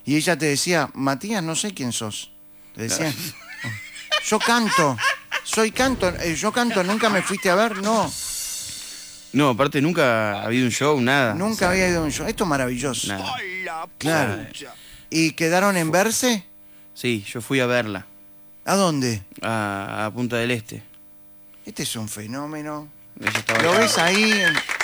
Y ella te decía, Matías, no sé quién sos. Te decía, yo canto, yo canto, ¿nunca me fuiste a ver? No, No, aparte nunca ha habido un show, nada. nunca O sea, había ido a un show. Esto es maravilloso. nada. Claro. ¿Y quedaron en verse? Sí, yo fui a verla, ¿A dónde? a Punta del Este. Este es un fenómeno. Ella estaba ¿Lo allá. ves ahí?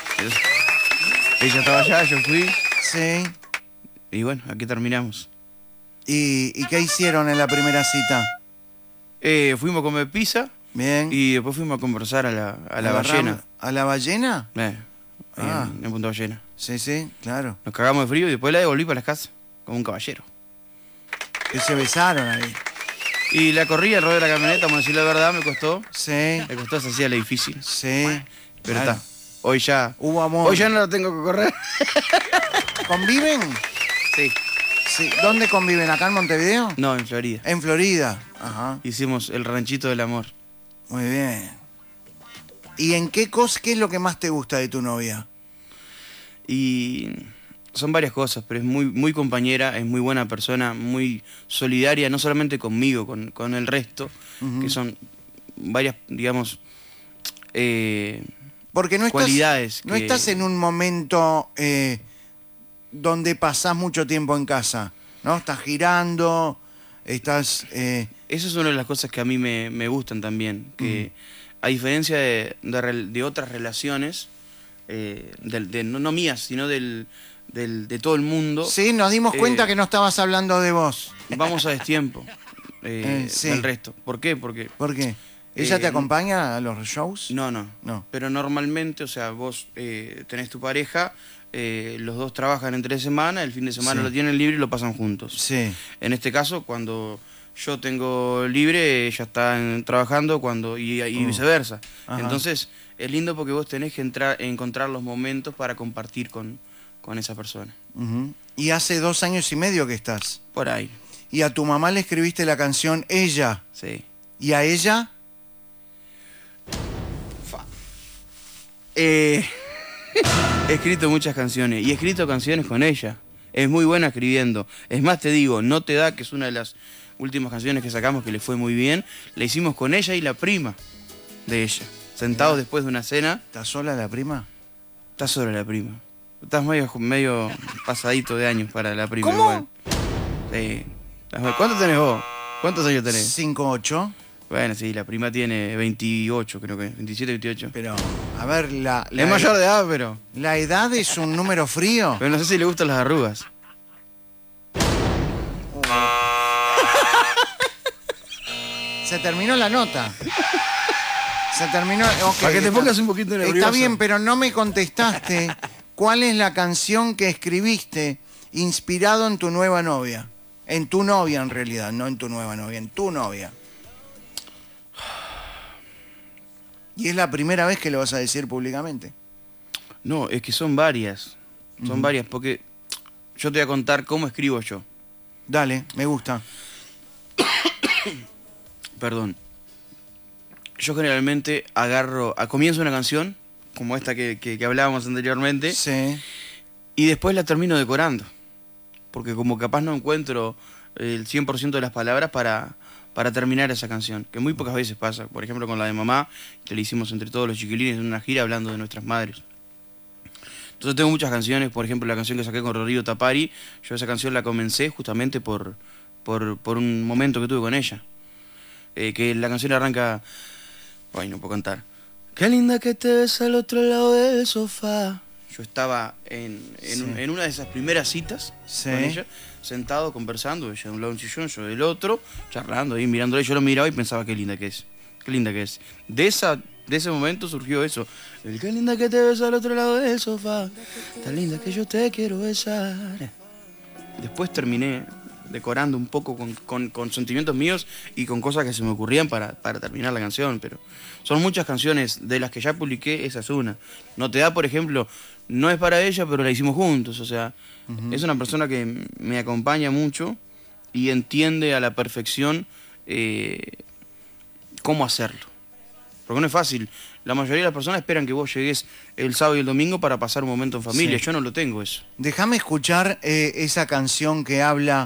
Ella estaba allá, yo fui. Sí. Y bueno, aquí terminamos. ¿Y qué hicieron en la primera cita? Fuimos a comer pizza Bien. y después fuimos a conversar a la ballena. ¿A la ballena? Ahí Ah. en Punta Ballena. Sí, sí, claro. Nos cagamos de frío y después la devolví para las casas, como un caballero. Que se besaron ahí. Y la corrí alrededor de la camioneta, vamos a decir la verdad, me costó. Sí, Se hacía la difícil. sí. Pero Claro. está. Hoy ya. Hubo amor. Hoy ya no la tengo que correr. ¿Conviven? Sí. Sí. ¿Dónde conviven? ¿Acá en Montevideo? No, en Florida. En Florida. Ajá. Hicimos el ranchito del amor. Muy bien. ¿Y en qué es lo que más te gusta de tu novia? Y son varias cosas, pero es muy compañera, es muy buena persona, muy solidaria, no solamente conmigo, con el resto, que son varias, digamos, Porque no estás, cualidades no que- estás en un momento donde pasás mucho tiempo en casa, ¿no? Estás girando, estás... Eso es una de las cosas que a mí me gustan también, que a diferencia de otras relaciones, no mías, sino de todo el mundo, Sí, nos dimos cuenta que no estabas hablando de vos. vamos a destiempo sí. del resto. ¿Por qué? Porque ¿Por qué? ¿Ella te Eh, acompaña a los shows? no. No. Pero normalmente, o sea, vos tenés tu pareja, los dos trabajan entre semana, el fin de semana Sí. lo tienen libre y lo pasan juntos. Sí. En este caso, cuando yo tengo libre, ella está trabajando y viceversa. Ajá. Entonces, es lindo porque vos tenés que encontrar los momentos para compartir con esa persona. Ujú. Y hace 2 años y medio que estás. Por ahí, Y a tu mamá le escribiste la canción Ella. sí. ¿Y a ella? He escrito muchas canciones y he escrito canciones con ella. Es muy buena escribiendo. Es más, te digo, No te da, que es una de las últimas canciones que sacamos que le fue muy bien, la hicimos con ella y la prima de ella. Sentados después de una cena. ¿Estás sola la prima? Está sola la prima. Estás medio pasadito de años para la prima. ¿Cómo? Igual. Sí. ¿Cuántos tenés vos? ¿Cuántos años tenés? 5'8". Bueno, sí, la prima tiene 28, creo que. 27, 28. Pero, a ver, Es mayor de edad, pero ¿la edad es un número frío? no sé si le gustan las arrugas. Se terminó la nota. Se terminó... ok, Para que te está- pongas un poquito nervioso. Está bien, pero no me contestaste cuál es la canción que escribiste inspirado en tu nueva novia. En tu novia, en realidad, no en tu nueva novia, en tu novia. Y es la primera vez que lo vas a decir públicamente. No, es que son varias. Son varias, porque yo te voy a contar cómo escribo yo. Dale, me gusta. Perdón. Yo generalmente comienzo una canción, como esta que hablábamos anteriormente, Sí. y después la termino decorando. Porque como capaz no encuentro el 100% de las palabras para terminar esa canción, que muy pocas veces pasa. Por ejemplo, con la de mamá, que la hicimos entre todos los chiquilines en una gira hablando de nuestras madres. Entonces tengo muchas canciones, por ejemplo la canción que saqué con Rodrigo Tapari, yo esa canción la comencé justamente por un momento que tuve con ella. Que la canción arranca... Ay, no puedo cantar. Qué linda que te ves al otro lado del sofá. Yo estaba en una de esas primeras citas Sí. con ella, sentado conversando, ella de un lado un sillón, yo del otro, charlando ahí, mirándole, yo lo miraba y pensaba qué linda que es, qué linda que es. De ese momento surgió eso. El qué linda que te ves al otro lado del sofá, tan linda que yo te quiero besar. Después terminé decorando un poco con sentimientos míos y con cosas que se me ocurrían para terminar la canción, pero son muchas canciones de las que ya publiqué, esa es una. No te da, por ejemplo, no es para ella, pero la hicimos juntos, o sea, es una persona que me acompaña mucho y entiende a la perfección cómo hacerlo. Porque no es fácil. La mayoría de las personas esperan que vos llegues el sábado y el domingo para pasar un momento en familia. Sí. Yo no lo tengo eso. Déjame escuchar esa canción que habla